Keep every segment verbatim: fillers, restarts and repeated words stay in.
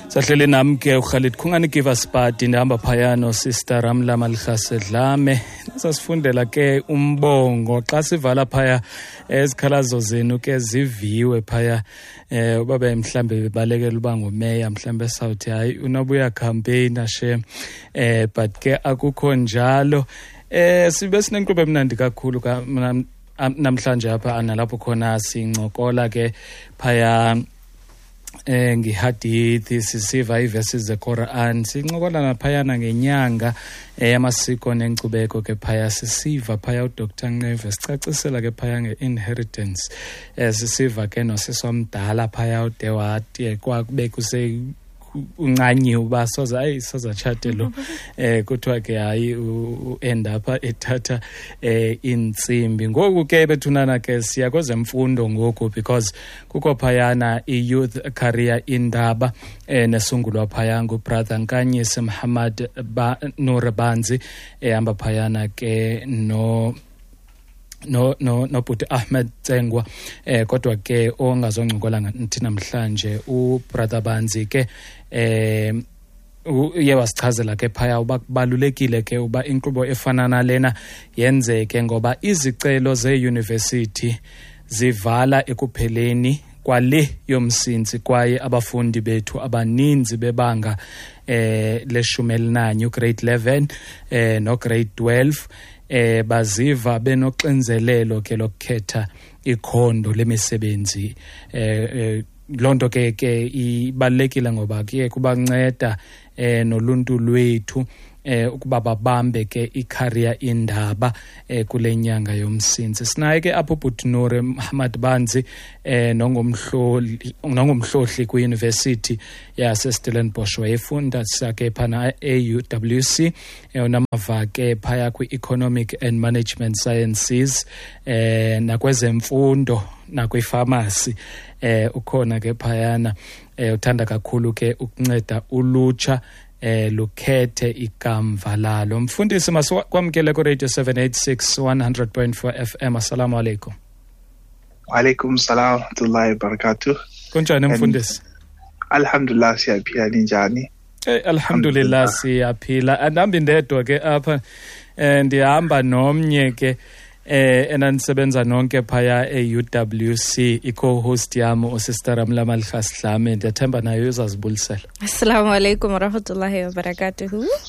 Sahlele nami ke uKhalid Khungani give us party ndihamba phayano sister Ramla Malhase Dlame sasifundela ke umbongo xa sivala phaya ezikhalazo zenu ke ziviwe phaya eh ubaba mhlambe bebalekela uba ngumeya mhlambe South hayi unobuya campaign ashe eh but ke akukho njalo eh sibe sinenkqubo emnandi kakhulu ka namhlanje apha analapho khona sincokola ke phaya eh ngihadithi sisiva iverses zeQuran sincokola naphayana ngenyanga eyamasiko nenkcubeko ke phaya sisiva phaya uDr Nceve sicacisela ke phaya ngeinheritance eh sisiva ke nosisomdala phaya ude wathi kwakube kuse uncanyi uba soza ayi soza chatelo eh kuthiwa ke hayi uend up ethatha eh insimbi ngoku ke bethunana ke siya kwezemfundo ngoku because kukho phayana i-youth career indaba eh nesungulwa phaya ngubrother Nkanyise Muhammad Nur Banzi ehamba phayana ke no no no no Bhuti Ahmed Tsengwa eh kodwa ke ongazoncokola ngathi namhlanje ubrother Banzi ke eh uye wasichazela ke phaya uba kubalulekile ke uba inkqubo efana nalena yenzeke ngoba izicelo ze-university zivala ekupheleni kwale yomsinzi kwaye abafundi bethu abaninzi bebanga eh leshumi elinanye grade eleven eh no grade twelve eh baziva benoxinzelelo ke lokukhetha ikhondo lemisebenzi eh lonto ke ke ibalekile ngoba ke kubanceda eh noluntu lwethu eh ukuba babambe ke icareer indaba eh kule nyanga yomsinzi sinaye ke apho Bhuti Nur Muhammad Banzi eh nongomhloli nongomhlohli ku University yase Stellenbosch wayefunda sake phana e-U W C unamava ke phaya ku Economic and Management Sciences eh nakwezemfundo nakwipharmacy eh ukhona ke phayana eh uthanda kakhulu ke ukunceda ulutsha eh lukhethe ikamva lalo. Mfundisi masikwamkele ku Radio seven eighty-six one hundred point four F M. Assalamu alaikum. Wa alaikum salam wa rahmatullahi wa barakatuh. Kunjani mfundisi? Alhamdulillah siyaphila ninjani? Eh alhamdulillah siyaphila. Andambi ndedwa ke apha eh ndihamba nomnye ke eh enanisebenza nonke phaya e-U W C i-co-host yami usister Ramla Malhase Dlame ndiyathemba nayo uzazibulisela. Assalamu alaikum wa rahmatullahi wa barakatuh.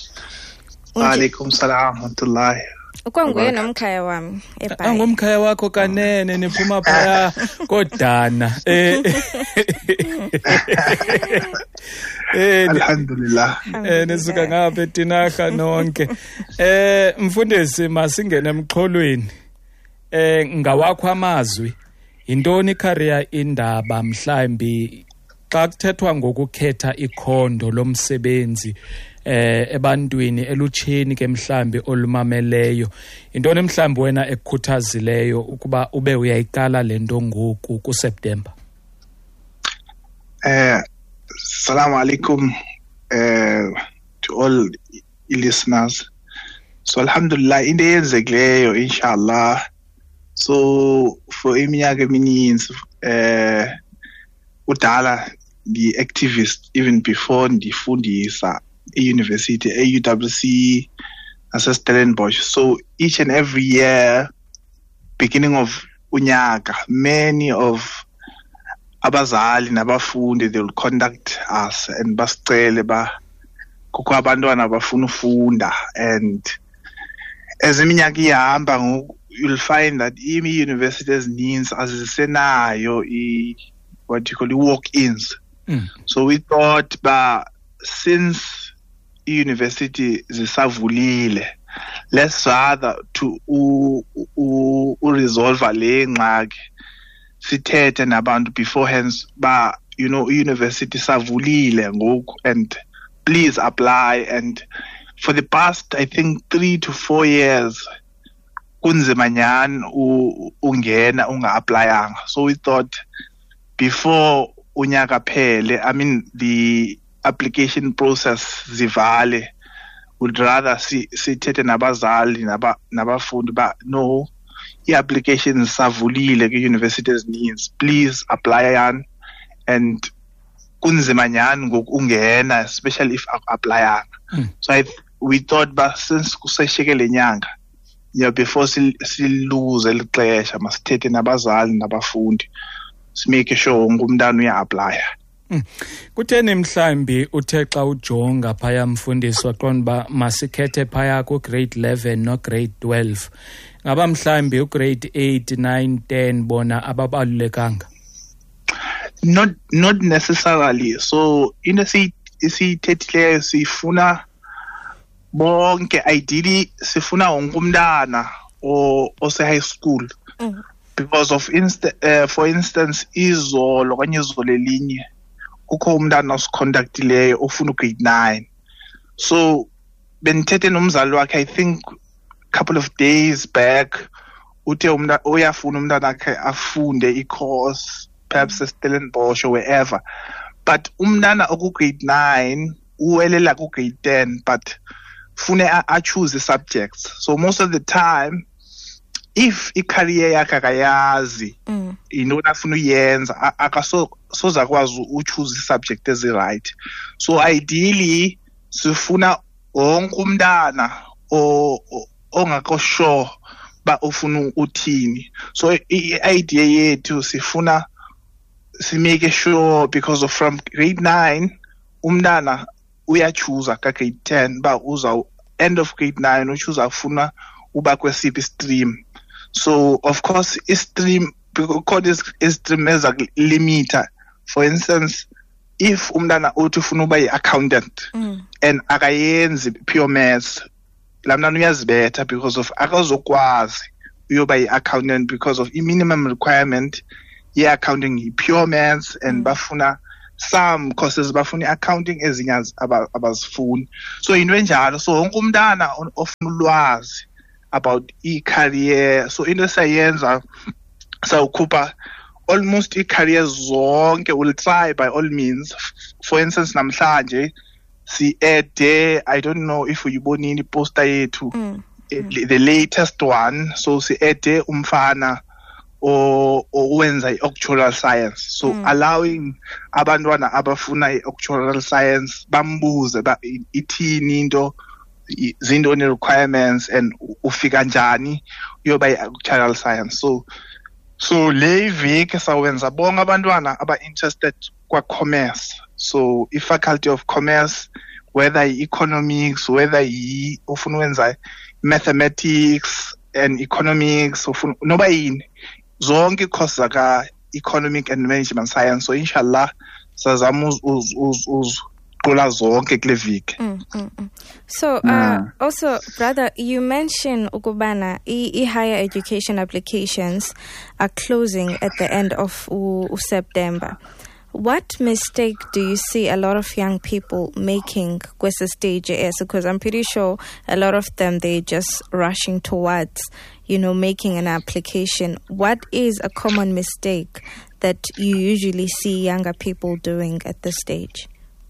Wa alaikum salam wa rahmatullahi. Ukwanguye nomkhaya wami eBhayi. Angumkhaya wakho kanene niphuma phaya kodana eh Eh alhamdulillah eh nisuka ngapha eTinakha nonke eh mfundisi masingene emxholweni eh ngawakho amazwi intoni icareer indaba mhlambi xa kuthethwa ngokukhetha ikhondo lomsebenzi eh ebantwini elutsheni ke mhlambi olumameleyo intoni mhlambi wena ekukhuthazileyo ukuba ube uyayiqala lento ngoku ku September? eh Assalamu alaikum uh, to all listeners. So alhamdulillah into yenzekileyo inshallah. So for iminyaka emininzi eh udala the activist even before ndifundisa e-university e-U W C ase Stellenbosch. So each and every year beginning of unyaka many of abazali nabafundi they will contact us and basicele ba kukho abantwana abafuna ufunda and as iminyaka ihamba ngoku you'll find that imi universities needs azisenayo i what you call the walk-ins. Mm. So we thought ba since university zisavulile let's rather to u, u, u resolve le ngxaki sithethe nabantu beforehand ba you know university savulile ngoku and please apply. And for the past I think three to four years kunzima nyani ungena unga applyanga. So we thought before unyaka phele I mean the application process zivale would rather si sithethe nabazali naba nabafundi ba no i-applications savulile ke universities needs please apply and kunzima nyani ngokungena, especially if applyanga. Mm. So I, we thought, but since kusesheke le nyanga, yeah, before siluze lixesha masithethe nabazali nabafundi simake sure ngumntana uya-apply. Mm. Kutheni mhlambi uthe xa ujonga phaya mfundisi waqonda ba masikhethe phaya ku grade eleven no grade twelve, ngaba mhlambi u grade eight nine ten bona ababalulekanga? Not not necessarily. So in the isithethileyo sifuna bonke, ideally sifuna wonke umntana ose high school. Mm. Because of inst uh, for instance izolo okanye izolo elinye kukho umntana osicontactileyo ofuna grade nine. So benithethe nomzali wakhe, I think a couple of days back, uthe umntana uyafuna umntana wakhe afunde i-course perhaps eStellenbosch or wherever, but umntana oku grade nine uwelela ku grade ten, but fune a choose the subjects. So most of the time if i-career yakhe akayazi into afuna uyenza akasoze akwazi uchoose i-subject ezi-right. So ideally sifuna wonke umntana ongakho sure ba ufuna uthini. So i-idea yethu sifuna simake sure, because of from grade nine umntana uyachoose ka grade ten ba uza end of grade nine uchoose afuna uba kwesiphi stream. So of course i-stream, because i-stream as a limiter. For instance, if umntana uthi ufuna uba yi-accountant mm. and akayenzi pure maths, la mntana uyazibetha because of akazokwazi uyoba yi-accountant because of i-minimum requirement ye-accounting yi-pure maths, and mm. bafuna some courses bafuna i-accounting ezinye abazifuni. So into enjalo, so wonke umntana ofuna ulwazi about i-career, so into sayenza sawukhupha almost i-career zonke, will try by all means. For instance namhlanje si-ede, I don't know if uyibonile iposter yethu, mm. mm. the latest one, so si-ede umfana owenza i-actuarial science. So mm. allowing abantwana abafuna i-actuarial science bambuze ba ithini into, zinto ne-requirements, and ufika njani uyoba i-actuarial science. So so le viki sawenza bonke abantwana aba-interested kwa-commerce. So i-faculty of commerce, whether i-economics, whether yi ufuna wenza mathematics and economics, ufuna noba yini, zonke i-courses zaka economic and management science. So inshallah sazama uzqula zonke kule viki. Mm, mm, mm. So uh, yeah. Also brother, you mentioned ukubana i-higher education applications are closing at the end of uh, September. What mistake do you see a lot of young people making kwesi stage as? Because I'm pretty sure a lot of them, they're just rushing towards, you know, making an application. What is a common mistake that you usually see younger people doing at this stage?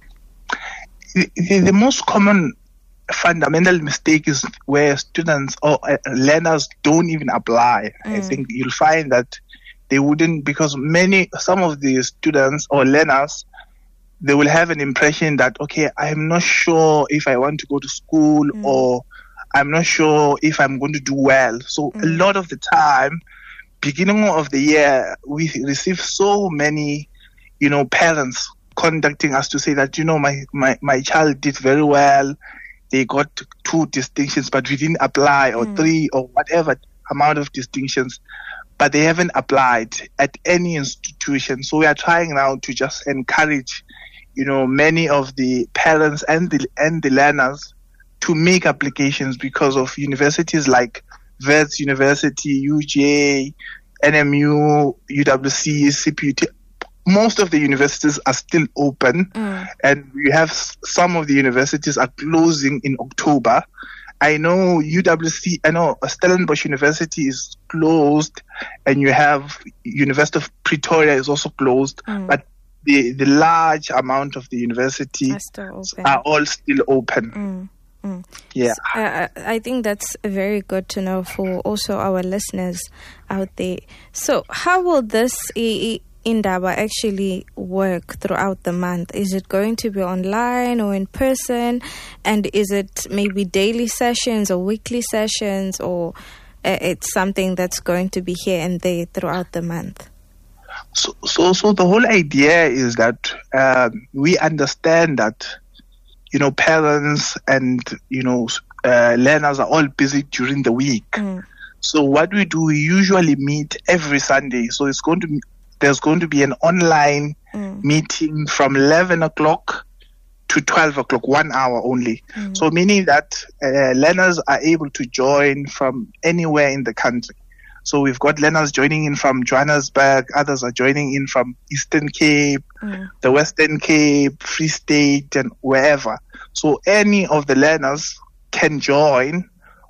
The, the, the most common fundamental mistake is where students or uh, learners don't even apply. Mm. I think you'll find that they wouldn't, because many, some of the students or learners, they will have an impression that, okay, I'm not sure if I want to go to school, mm. or I'm not sure if I'm going to do well. So mm. a lot of the time, beginning of the year, we receive so many, you know, parents contacting us to say that, you know, my, my, my child did very well. They got two distinctions, but we didn't apply, or mm. three, or whatever amount of distinctions, but they haven't applied at any institution. So we are trying now to just encourage, you know, many of the parents and the and the learners to make applications, because of universities like Wits University, U J, N M U, U W C, C P U T. Most of the universities are still open, mm. and we have some of the universities are closing in October. I know U W C, I know Stellenbosch University is closed, and you have University of Pretoria is also closed, mm. but the, the large amount of the universities are, are all still open. Mm. Mm. Yeah. So, uh, I think that's very good to know for also our listeners out there. So how will this, Indaba actually work throughout the month? Is it going to be online or in person? And is it maybe daily sessions or weekly sessions, or uh, it's something that's going to be here and there throughout the month? So, so, so the whole idea is that uh, we understand that, you know, parents and, you know, uh, learners are all busy during the week. Mm. So what we do, we usually meet every Sunday. So it's going to be, there's going to be an online mm. meeting from eleven o'clock to twelve o'clock, one hour only. Mm. So meaning that uh, learners are able to join from anywhere in the country. So we've got learners joining in from Johannesburg, others are joining in from Eastern Cape, mm. the Western Cape, Free State, and wherever. So any of the learners can join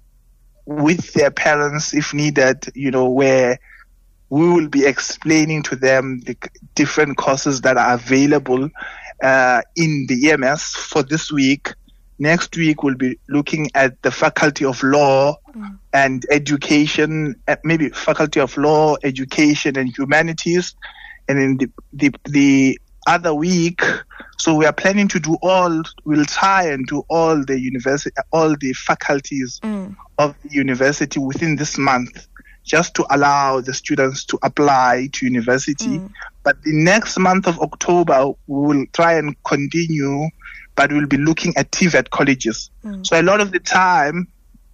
with their parents if needed, you know, where we will be explaining to them the different courses that are available uh, in the E M S for this week. Next week, we'll be looking at the Faculty of Law mm. and Education, maybe Faculty of Law, Education, and Humanities. And in the, the, the other week, so we are planning to do all, we'll try and do all the university, all the faculties mm. of the university within this month, just to allow the students to apply to university. Mm. But the next month of October, we will try and continue, but we'll be looking at T V E T colleges. Mm. So a lot of the time,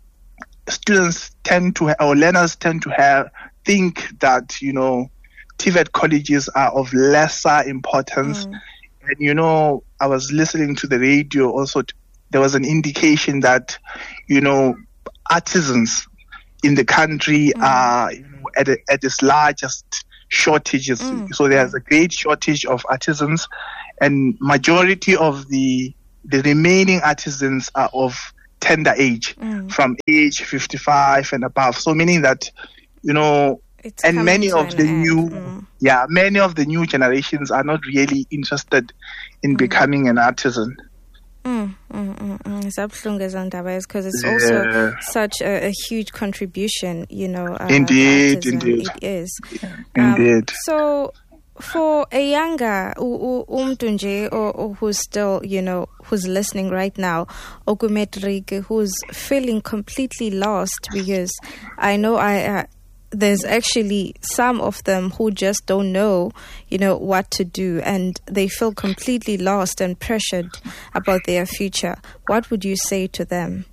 students tend to, or learners tend to have, think that, you know, T V E T colleges are of lesser importance. Mm. And, you know, I was listening to the radio also, t- there was an indication that, you know, artisans in the country mm. are, you know, at, a, at its largest shortages. Mm. So there's a great shortage of artisans, and majority of the the remaining artisans are of tender age, mm. from age fifty-five and above. So meaning that, you know, it's and many of the end. new, mm. yeah, many of the new generations are not really interested in mm. becoming an artisan. Mm, mm, mm, mm. Because it's yeah. also such a, a huge contribution, you know. Uh, indeed, indeed. It is. Yeah. Um, indeed. So, for a younger umtunje or who's still, you know, who's listening right now, okumetrike, who's feeling completely lost, because I know I. Uh, there's actually some of them who just don't know, you know, what to do, and they feel completely lost and pressured about their future. What would you say to them?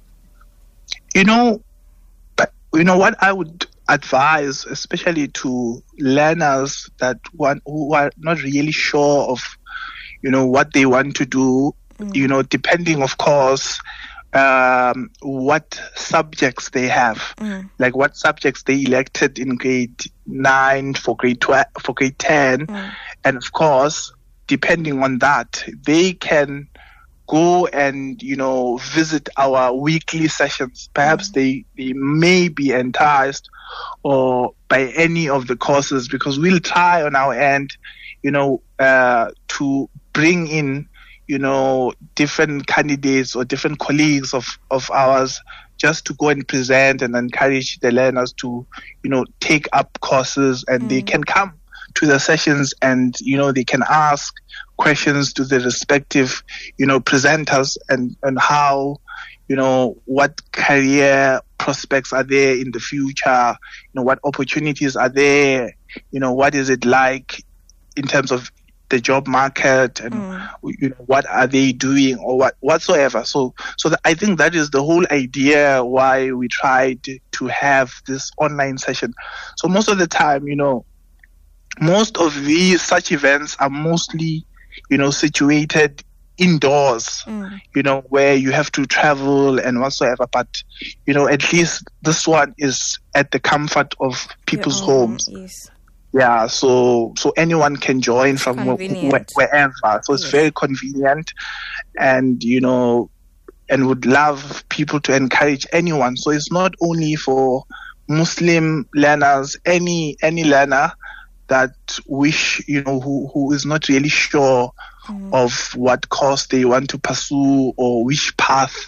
You know, you know what I would advise, especially to learners that want, who are not really sure of, you know, what they want to do, mm. you know, depending, of course, um what subjects they have, mm. like what subjects they elected in grade nine for grade twelve, for grade ten, mm. and of course, depending on that, they can go and, you know, visit our weekly sessions. Perhaps mm. they they may be enticed or by any of the courses, because we'll try on our end, you know, uh to bring in, you know, different candidates or different colleagues of, of ours, just to go and present and encourage the learners to, you know, take up courses, and mm. they can come to the sessions and, you know, they can ask questions to the respective, you know, presenters, and, and how, you know, what career prospects are there in the future, you know, what opportunities are there, you know, what is it like in terms of the job market, and mm. you know, what are they doing, or what whatsoever. So, so that I think that is the whole idea why we tried to have this online session. So most of the time, you know, most of these such events are mostly, you know, situated indoors, mm. you know, where you have to travel and whatsoever. But, you know, at least this one is at the comfort of people's homes. Yes. Yeah, so so anyone can join from wh- wh- wherever. So it's yes. very convenient, and, you know, and would love people to encourage anyone. So it's not only for Muslim learners, any any learner that wish, you know, who, who is not really sure mm. of what course they want to pursue or which path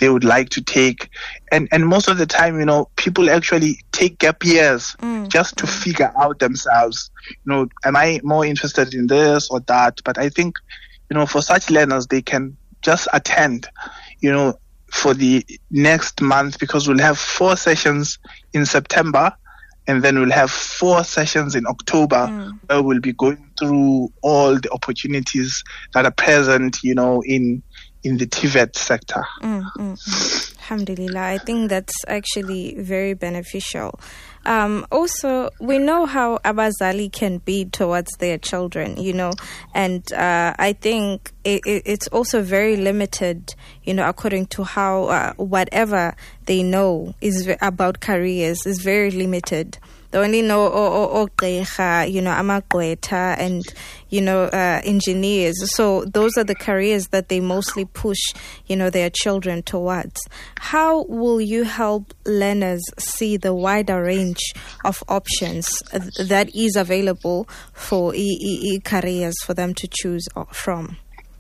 they would like to take. And, and most of the time, you know, people actually take gap years mm. just to figure out themselves. You know, am I more interested in this or that? But I think, you know, for such learners, they can just attend, you know, for the next month, because we'll have four sessions in September, and then we'll have four sessions in October mm. where we'll be going through all the opportunities that are present, you know, in in the T V E T sector. Mm, mm, mm. Alhamdulillah, I think that's actually very beneficial. Um, also, we know how abazali can be towards their children, you know, and uh, I think it, it, it's also very limited, you know, according to how uh, whatever they know is v- about careers is very limited. They only know, oh, oh, oh, you know, amagweta and, you know, uh, engineers. So those are the careers that they mostly push, you know, their children towards. How will you help learners see the wider range of options that is available for e- e- e- careers for them to choose from?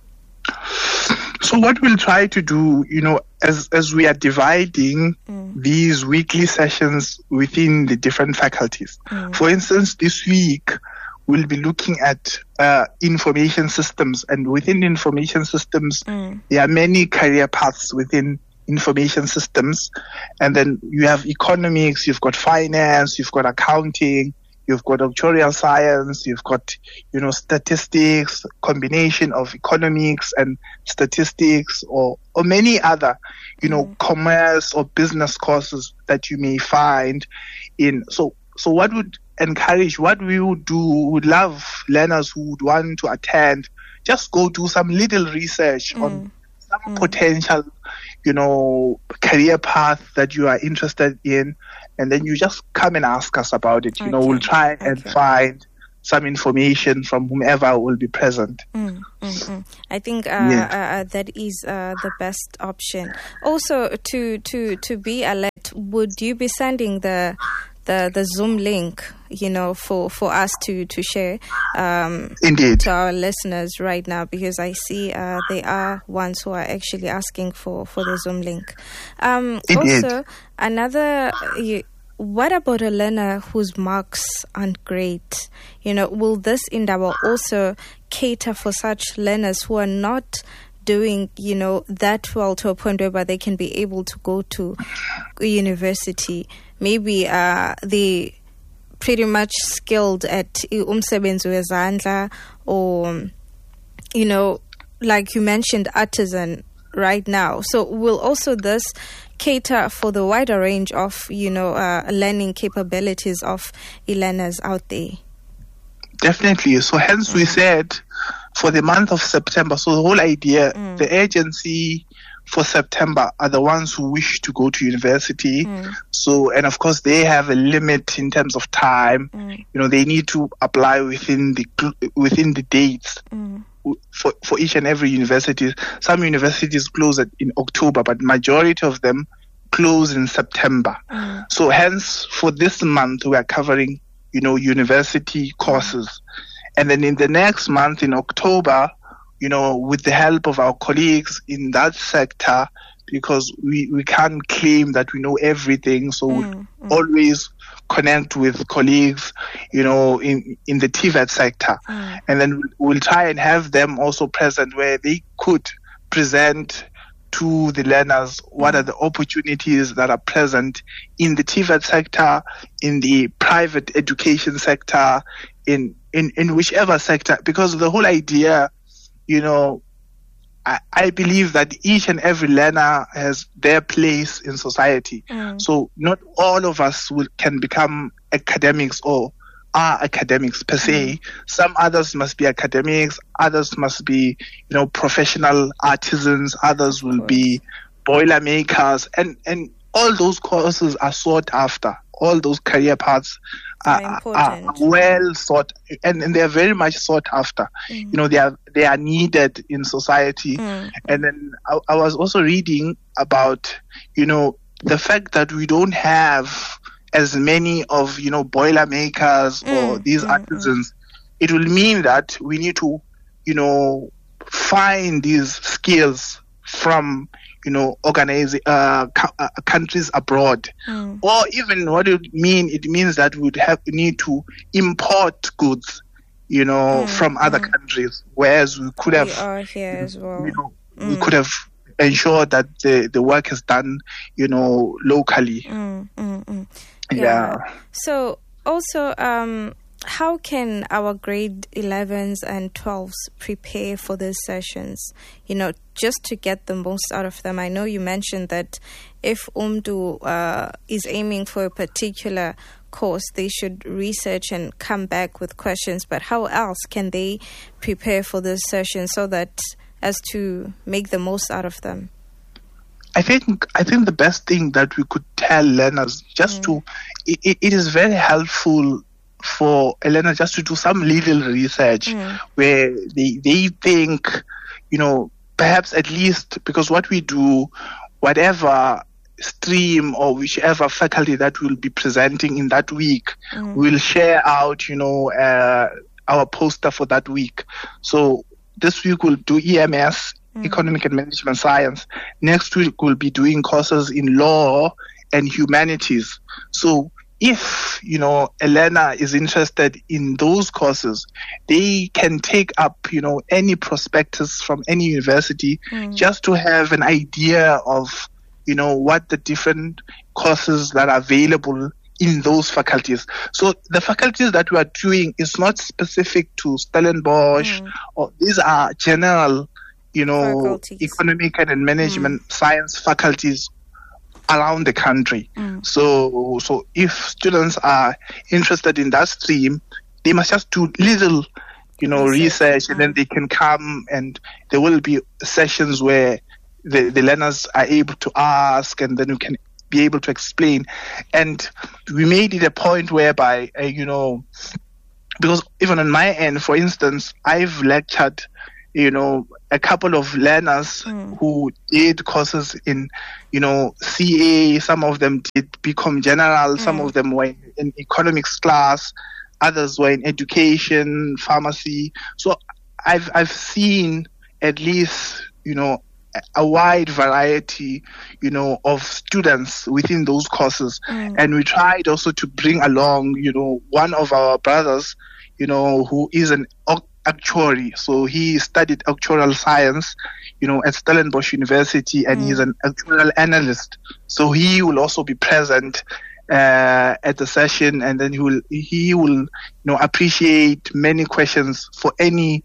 So what we'll try to do, you know, as as we are dividing mm. these weekly sessions within the different faculties. Mm. For instance, this week we'll be looking at uh, information systems, and within information systems, mm. there are many career paths within information systems. And then you have economics, you've got finance, you've got accounting, you've got actuarial science, you've got, you know, statistics, combination of economics and statistics, or, or many other, you know, mm. commerce or business courses that you may find in. So, so what would encourage, what we would do, would love learners who would want to attend, just go do some little research mm. on some mm. potential, you know, career path that you are interested in, and then you just come and ask us about it. You okay. know, we'll try and okay. find some information from whomever will be present. Mm, mm, mm. I think uh, yeah. uh, that is uh, the best option. Also, to to to be alert, would you be sending the the the Zoom link, you know, for, for us to to share um, Indeed. to our listeners right now, because I see uh, they are ones who are actually asking for, for the Zoom link. Um, also, another, you, what about a learner whose marks aren't great? You know, will this endeavor also cater for such learners who are not doing, you know, that well to a point where they can be able to go to university? Maybe uh, they pretty much skilled at umsebenzi wezandla, or, you know, like you mentioned, artisan right now. So will also this cater for the wider range of, you know, uh, learning capabilities of e-learners out there? Definitely. So hence we said for the month of September, so the whole idea, mm. the agency for September are the ones who wish to go to university. Mm. So, and of course they have a limit in terms of time. Mm. You know, they need to apply within the within the dates. Mm. For for each and every university. Some universities close at, in October, but majority of them close in September. Mm. So hence for this month we are covering, you know, university courses. And then in the next month, in October, you know, with the help of our colleagues in that sector, because we, we can't claim that we know everything, so mm, we mm. always connect with colleagues, you know, in, in the T V E T sector. Mm. And then we'll try and have them also present where they could present to the learners what mm. are the opportunities that are present in the T V E T sector, in the private education sector, in, in, in whichever sector, because the whole idea, you know, I, I believe that each and every learner has their place in society. Mm. So not all of us will, can become academics or are academics per se. Mm. Some others must be academics, others must be, you know, professional artisans, others will be boiler makers, and, and all those courses are sought after. All those career paths are, are well sought, and, and they are very much sought after. Mm. You know, they are they are needed in society. Mm. And then I, I was also reading about, you know, the fact that we don't have as many of, you know, boiler makers mm. or these mm. artisans. It will mean that we need to, you know, find these skills from, you know, organize, uh, co- uh, countries abroad. Mm. Or even what it mean, it means that we would have need to import goods, you know, mm, from other mm. countries, whereas we could have, we are here as well. You know, mm. we could have ensured that the, the work is done, you know, locally. Mm, mm, mm. Yeah. yeah. So also, um, how can our grade elevens and twelves prepare for these sessions, you know, just to get the most out of them? I know you mentioned that if Umdu uh, is aiming for a particular course, they should research and come back with questions, but how else can they prepare for this session so that as to make the most out of them? I think I think the best thing that we could tell learners just mm. to, it, it is very helpful for a learner just to do some little research mm. where they they think, you know, perhaps at least, because what we do, whatever stream or whichever faculty that will be presenting in that week, mm. we'll share out, you know, uh, our poster for that week. So this week we'll do E M S, mm. Economic and Management Science. Next week we'll be doing courses in law and humanities. So if, you know, a learner is interested in those courses, they can take up, you know, any prospectus from any university mm. just to have an idea of, you know, what the different courses that are available in those faculties. So the faculties that we are doing is not specific to Stellenbosch, mm. or these are general, you know, faculties. Economic and management mm. science faculties around the country. Mm. So, so if students are interested in that stream, they must just do little, you know, research, research and then they can come, and there will be sessions where the, the learners are able to ask, and then we can be able to explain. And we made it a point whereby, uh, you know, because even on my end, for instance, I've lectured, you know, a couple of learners mm. who did courses in, you know, C A. Some of them did become general. Mm. Some of them were in, in economics class. Others were in education, pharmacy. So I've I've seen at least, you know, a wide variety, you know, of students within those courses. Mm. And we tried also to bring along, you know, one of our brothers, you know, who is an actuary. So he studied actuarial science, you know, at Stellenbosch University, and mm. he's an actuarial analyst. So he will also be present uh, at the session, and then he will he will you know appreciate many questions for any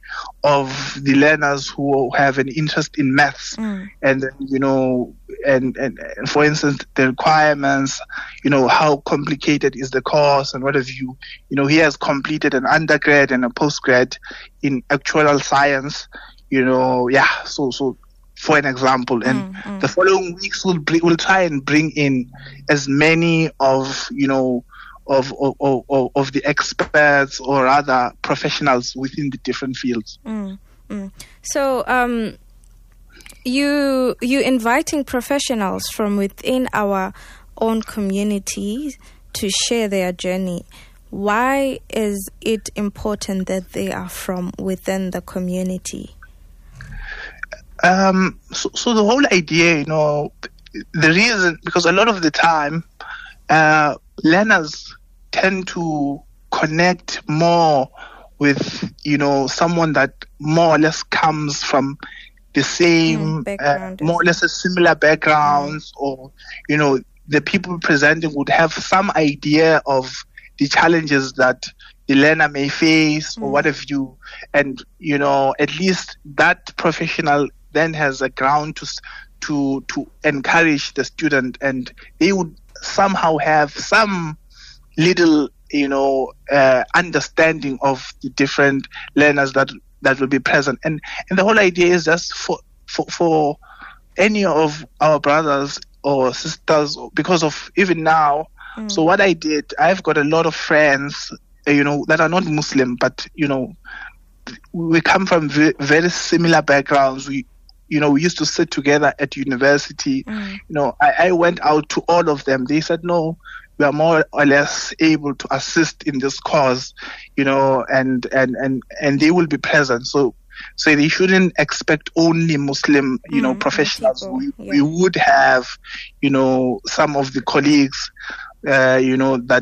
of the learners who have an interest in maths, mm. and then you know and, and and for instance the requirements, you know how complicated is the course and what have you. You know he has completed an undergrad and a postgrad in actuarial science. You know yeah so so. For an example, and mm, mm. the following weeks we'll bring, we'll try and bring in as many of you know of of, of, of the experts or other professionals within the different fields. Mm, mm. So, um, you you inviting professionals from within our own community to share their journey. Why is it important that they are from within the community? Um, so, so the whole idea, you know, the reason, because a lot of the time, uh, learners tend to connect more with, you know, someone that more or less comes from the same, mm, uh, more or less a similar backgrounds, mm. or, you know, the people presenting would have some idea of the challenges that the learner may face, mm. or what have you, and, you know, at least that professional then has a ground to to to encourage the student, and they would somehow have some little you know uh, understanding of the different learners that that will be present. And and the whole idea is just for for, for any of our brothers or sisters, because of even now. Mm. So what I did, I've got a lot of friends uh, you know that are not Muslim, but you know we come from very, very similar backgrounds. We You know, we used to sit together at university. Mm. You know, I, I went out to all of them. They said, no, we are more or less able to assist in this cause, you know, and, and, and, and they will be present. So So they shouldn't expect only Muslim, you mm, know, professionals. People, we, yeah. we would have, you know, some of the colleagues, uh, you know, that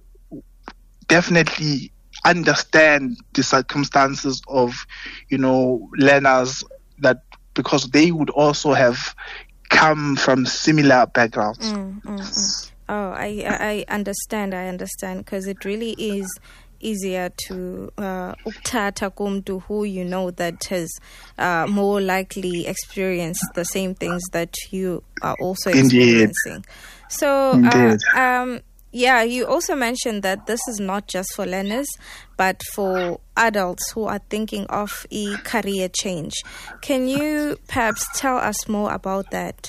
definitely understand the circumstances of, you know, learners, that because they would also have come from similar backgrounds. Mm, mm, mm. Oh, I, I understand, I understand, because it really is easier to ukthatha kumntu who you know that has uh, more likely experienced the same things that you are also Indeed. experiencing. So, uh, um, yeah, you also mentioned that this is not just for learners, but for adults who are thinking of a career change. Can you perhaps tell us more about that?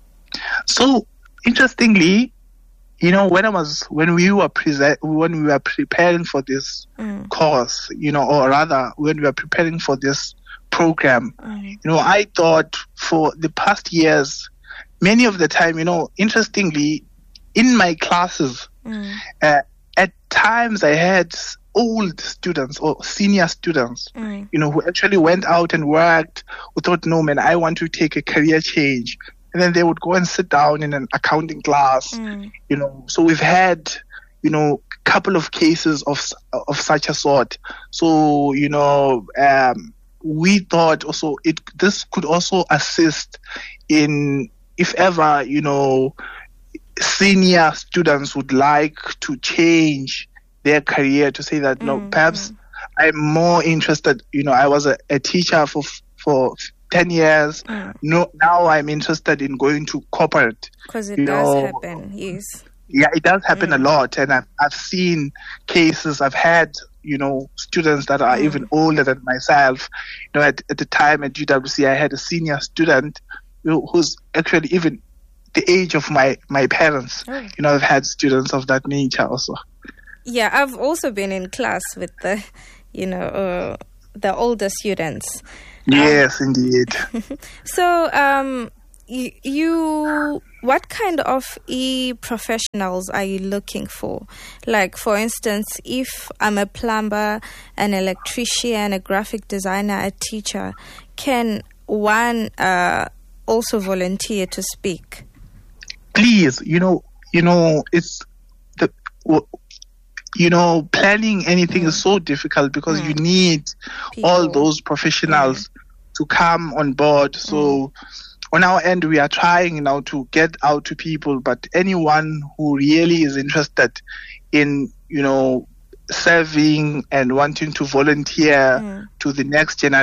So, interestingly, you know, when I was when we were present when we were preparing for this mm. course, you know, or rather when we were preparing for this program, mm. you know, I thought for the past years, many of the time, you know, interestingly, in my classes, mm. uh, at times I had old students or senior students, mm. you know, who actually went out and worked, who thought, no, man, I want to take a career change. And then they would go and sit down in an accounting class, mm. you know. So we've had, you know, a couple of cases of of such a sort. So, you know, um, we thought also it this could also assist in, if ever, you know, senior students would like to change their career, to say that, mm, no, perhaps mm. I'm more interested, you know, I was a, a teacher for for ten years. Mm. No, now I'm interested in going to corporate. Because it does know. happen, yes. Yeah, it does happen mm. a lot. And I've, I've seen cases, I've had, you know, students that are mm. even older than myself. You know, at, at the time at U W C, I had a senior student who, who's actually even the age of my, my parents. Oh. You know, I've had students of that nature also. Yeah, I've also been in class with the, you know, uh, the older students. Yes, um, indeed. So, um, you, you, what kind of e-professionals are you looking for? Like, for instance, if I'm a plumber, an electrician, a graphic designer, a teacher, can one uh, also volunteer to speak? Please, you know, you know, it's the. Well, you know, planning anything mm. is so difficult because mm. you need People. all those professionals mm. to come on board. So mm. on our end, we are trying you now to get out to people, but anyone who really is interested in, you know, serving and wanting to volunteer mm. to the next generation,